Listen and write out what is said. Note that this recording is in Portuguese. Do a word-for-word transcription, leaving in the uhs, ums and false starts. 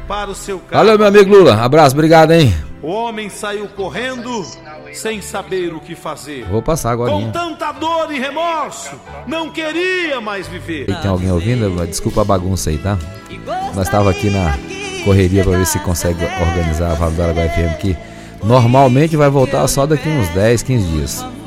para o seu carro. Valeu, meu amigo Lula. Abraço, obrigado, hein? O homem saiu correndo sem saber o que fazer. Vou passar agora. Com tanta dor e remorso, não queria mais viver. E tem alguém ouvindo? Desculpa a bagunça aí, tá? Nós estávamos aqui na correria para ver se consegue organizar a Vale do Araguaia F M, que normalmente vai voltar só daqui uns dez, quinze dias.